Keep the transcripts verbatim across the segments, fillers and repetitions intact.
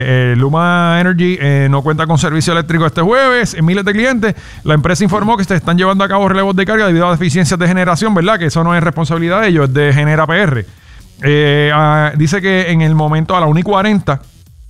Eh, Luma Energy eh, no cuenta con servicio eléctrico este jueves en miles de clientes. La empresa informó que se están llevando a cabo relevos de carga debido a deficiencias de generación, ¿verdad? Que eso no es responsabilidad de ellos, es de Genera P R. Eh, ah, dice que en el momento a la una y cuarenta,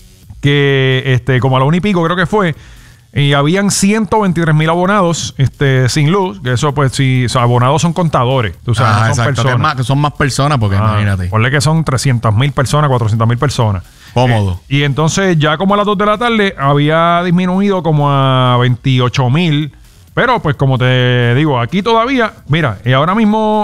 que este, como a la una y pico creo que fue, y habían ciento veintitrés mil abonados este, sin luz, que eso pues si o sea, abonados son contadores, tú sabes, ah, no son exacto, personas. que, es más, que son más personas, porque ah, imagínate. Ponle que son trescientas mil personas, cuatrocientas mil personas. Cómodo. Eh, y entonces ya como a las dos de la tarde había disminuido como a veintiocho mil. Pero pues como te digo, aquí todavía, mira, y ahora mismo,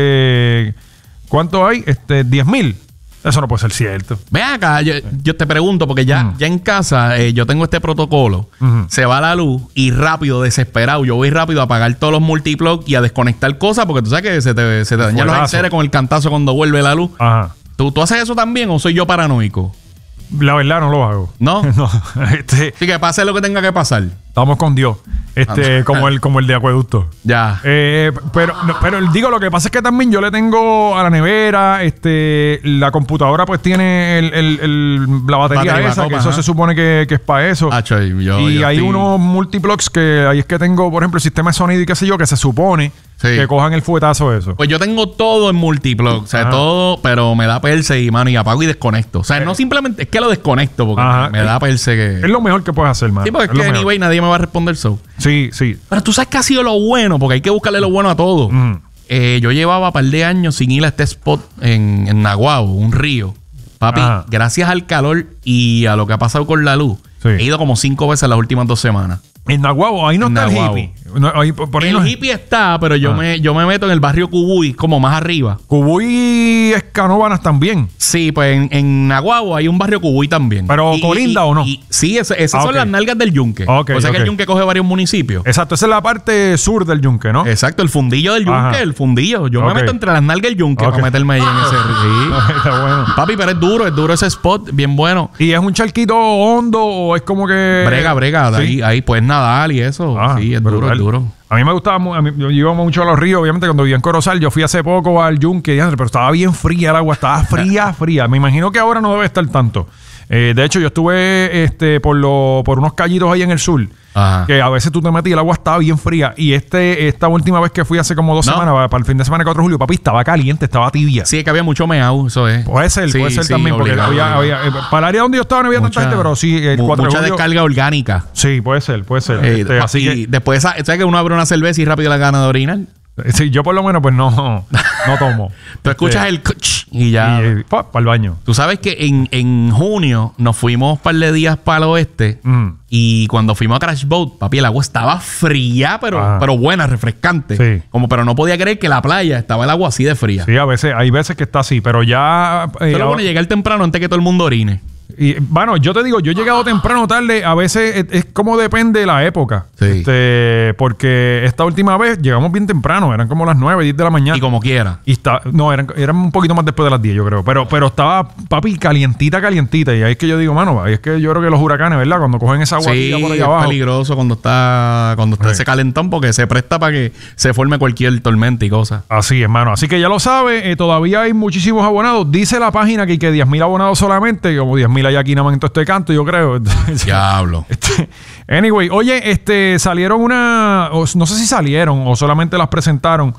este, ¿cuánto hay? Este, diez mil. Eso no puede ser cierto. Ven acá, yo, yo te pregunto, porque ya, mm. ya en casa eh, yo tengo este protocolo. Uh-huh. Se va la luz y rápido, desesperado, yo voy rápido a apagar todos los multiplugs y a desconectar cosas, porque tú sabes que se te, se te dañan los enseres con el cantazo cuando vuelve la luz. Ajá. ¿Tú, ¿Tú haces eso también o soy yo paranoico? La verdad no lo hago. ¿No? no. Este, sí, que pase lo que tenga que pasar. Estamos con Dios. Este, como el, como el de acueducto. Ya. Eh, pero, no, pero digo, lo que pasa es que también yo le tengo a la nevera, este, la computadora pues tiene el, el, el, la batería, batería esa, copa, que eso ajá. se supone que, que es para eso. Ah, choy, yo, y yo hay estoy... unos multiplugs que ahí es que tengo, por ejemplo, el sistema de sonido y qué sé yo, que se supone sí. que cojan el fuetazo eso. Pues yo tengo todo en multiplug, o sea, ajá. todo, pero me da perse y mano, y apago y desconecto. O sea, eh. no simplemente, es que lo desconecto porque me, me da perse que... Es lo mejor que puedes hacer, mano. Sí, porque es, es que anyway nadie me va a responder so. Sí, sí. Pero tú sabes que ha sido lo bueno, porque hay que buscarle lo bueno a todo. Mm. Eh, yo llevaba un par de años sin ir a este spot en, en Naguabo, un río. Papi, ajá. gracias al calor y a lo que ha pasado con la luz, sí. he ido como cinco veces en las últimas dos semanas. En Naguabo, ahí no en está Naguabo. el hippie. No, ahí, por, por ahí el no hippie está, pero yo, ah. me, yo me meto en el barrio Cubuy, como más arriba. Cubuy es Canóvanas también. Sí, pues en, en Naguabo hay un barrio Cubuy también. ¿Pero y, colinda y, o no? Y, sí, ese, esas ah, son okay. las nalgas del yunque. Okay, o sea okay. que el yunque coge varios municipios. Exacto, esa es la parte sur del yunque, ¿no? Exacto, el fundillo del yunque, ajá. el fundillo. Yo okay. me meto entre las nalgas del yunque okay. para meterme ahí en ese río. Está bueno. Papi, pero es duro, es duro ese spot, bien bueno. ¿Y es un charquito hondo o es como que...? Brega, brega, ¿sí? ahí, ahí puedes nadar y eso. Ah, sí, es brutal. duro, es duro. A mí me gustaba, a mí, yo iba mucho a los ríos, obviamente cuando vivía en Corozal. Yo fui hace poco al yunque, pero estaba bien fría el agua, estaba fría, fría. Me imagino que ahora no debe estar tanto. Eh, de hecho, yo estuve este, por, lo, por unos callitos ahí en el sur. Ajá. Que a veces tú te metes y el agua estaba bien fría. Y este esta última vez que fui hace como dos no. semanas, para el fin de semana cuatro de julio, papi, estaba caliente, estaba tibia. Sí, que había mucho meao, eso es. Puede ser, sí, puede ser sí, también. Obligado, porque había, había, eh, para el área donde yo estaba no había mucha, tanta gente, pero sí, el cuatro mucha de julio, descarga orgánica. Sí, puede ser, puede ser. Eh, este, así y que, después, ¿sabes que uno abre una cerveza y rápido la gana de orinar? Sí, yo por lo menos pues no, no tomo. Tú escuchas este, el cuch y ya. Y, para el baño. Tú sabes que en, en junio nos fuimos un par de días para el oeste mm. y cuando fuimos a Crash Boat, papi, el agua estaba fría, pero, pero buena, refrescante. Sí. Como, pero no podía creer que la playa estaba el agua así de fría. Sí, a veces, hay veces que está así, pero ya... Eh, pero bueno, llegar temprano antes que todo el mundo orine. Y bueno, yo te digo, yo he llegado temprano o tarde, a veces es, es como depende de la época. Sí. Este, porque esta última vez llegamos bien temprano, eran como las nueve, diez de la mañana. Y como quiera. Y está, no, eran, eran un poquito más después de las diez, yo creo. Pero, pero estaba, papi, calientita, calientita. Y ahí es que yo digo, mano, ahí es que yo creo que los huracanes, ¿verdad? Cuando cogen esa agua sí, por ahí es abajo. Es peligroso cuando está, cuando está sí. ese calentón, porque se presta para que se forme cualquier tormenta y cosas. Así, hermano. Así que ya lo sabe, eh, todavía hay muchísimos abonados. Dice la página que hay que diez mil abonados solamente, como diez mil hay aquí nada más en todo este canto, yo creo. Diablo. Este, anyway, oye, este salieron una, o, no sé si salieron o solamente las presentaron,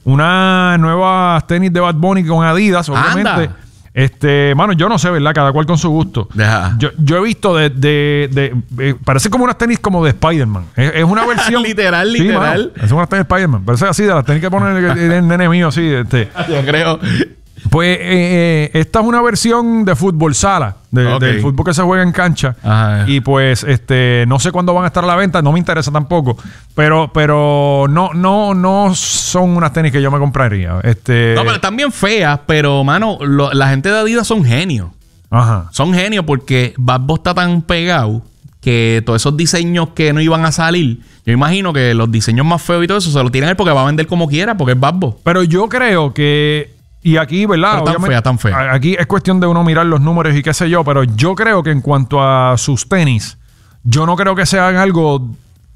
unas nuevas tenis de Bad Bunny con Adidas, obviamente. Anda. Este, mano, yo no sé, ¿verdad? Cada cual con su gusto. Yo, yo he visto de, de, de, de parece como unas tenis como de Spider-Man. Es, es una versión. literal, sí, literal. Mano, es una tenis de Spider-Man. Parece así, de las tenis que ponen el, el nene mío, así. Este. Yo creo. Pues eh, eh, esta es una versión de fútbol sala, de, okay. del fútbol que se juega en cancha. Ajá. Y pues este no sé cuándo van a estar a la venta, no me interesa tampoco. Pero pero no no no son unas tenis que yo me compraría. Este... No, pero están bien feas, pero mano, lo, la gente de Adidas son genios. Ajá. Son genios porque Bad Bunny está tan pegado que todos esos diseños que no iban a salir, yo imagino que los diseños más feos y todo eso se los tiran él porque va a vender como quiera, porque es Bad Bunny. Pero yo creo que... Y aquí, ¿verdad? Pero tan fea, tan fea. Aquí es cuestión de uno mirar los números y qué sé yo, pero yo creo que en cuanto a sus tenis, yo no creo que sean algo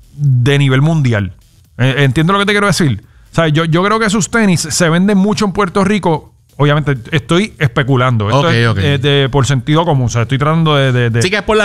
de nivel mundial. Eh, ¿Entiendo lo que te quiero decir? O sea, yo, yo creo que sus tenis se venden mucho en Puerto Rico obviamente estoy especulando. Esto okay, es okay. eh, de, por sentido común. O sea, estoy tratando de... de, de sí que es por la